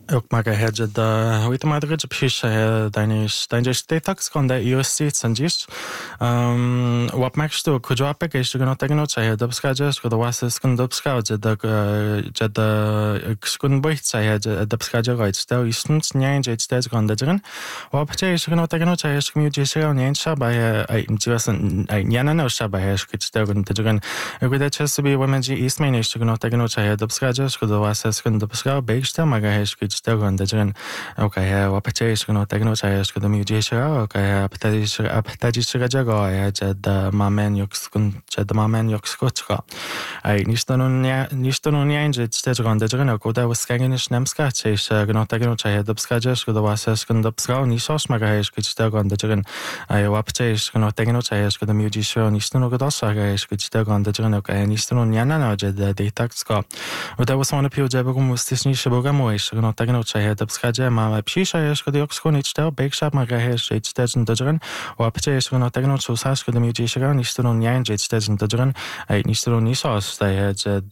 Ook maar het weet maar dat je precies deine detox kan de USC sanjis wat maakst du kujwa is je nog tegen ons je dat schaadt je was het kan dat schaadt je skun boeit je dat schaadt je uit stel is niet niet je steeds kan dat erin wat je is nog tegen ons je is je zo niet shabai je was een ja no shabai je schiet stel kan dat erin ik weet dat je zo bij women je is mijn is je nog tegen ons je dat schaadt je dat was het kan dat schaadt beestel maar je schiet stel kan dat erin okay wat je is nog tegen ons je is dat je zo okay apetijs rajaga je dat mamen je dat mamen je skotska niet dan je steeds kan dat erin ook dat was geen is nemska je is nog tegen ons je dat schaadt je dat was het kan dat schaadt niet zoals maar je schiet stel kan dat erin wat je is nog tegen ons je is dat je zo niet dan ook dat zeggen je schiet stel kan dat erin okay niet dan je dat detox ska dat was een periode hebben we moest niet zo mooi is nog tegen ons je dat schaadt je maar precies je is dat ook gewoon niet stel beekschap maar je is steeds dat erin wat je is nog tegen ons zo saas dat je zo niet dan je steeds dat erin niet dan niet zoals dat je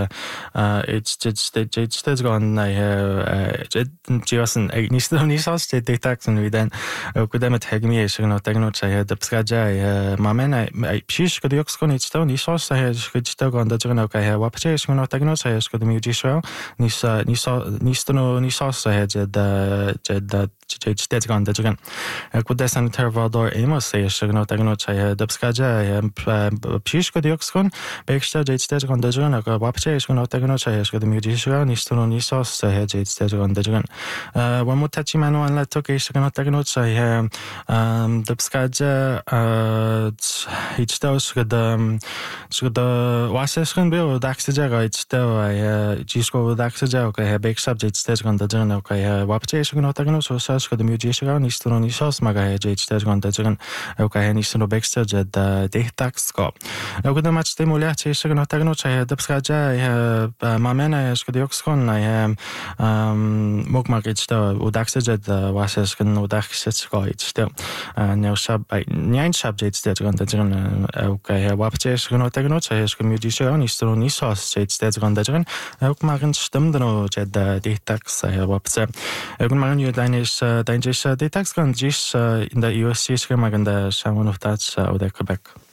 het steeds gaan je was een niet dan niet zoals de detox en we dan ook dat met hegmie is nog tegen ons je dat schaadt je maar men precies dat ook gewoon niet stel niet zoals dat je schiet stel kan dat erin okay wat je is nog tegen ons je is dat je zo niet dan zoals dat je dat steeds gaan dat erin ik wil dat zijn terwijl door emos is nog tegen ons je dat schaadt je precies dat ook gewoon beekste je steeds gaan dat erin wat je is nog tegen ons je is dat je zo niet zoals dat je steeds gaan dat erin wat moet dat je manual laat ook is nog tegen ons je dat schaadt je iets stel dat was is geen beeld dat je zeggen iets stel je scoort dat je zeggen okay beekste je steeds gaan dat erin okay wat je is nog tegen ons zo zoals dat je zo niet zoals maar je steeds gaan dat erin okay niet zo beekste je dat detox ska ook dat match stimulatie is nog tegen ons je dat schaadt je maar men is dat ook gewoon je moet maar iets dat je dat was is geen dat je ska iets stel nou niet subject dat gaan dat erin okay wat je is nog tegen ons je is je zo niet zoals je steeds gaan dat erin ook maar een stem dan je dat detox wat je ook maar een deine detox kan in de USC schema in de Shaman of Dutch of de Quebec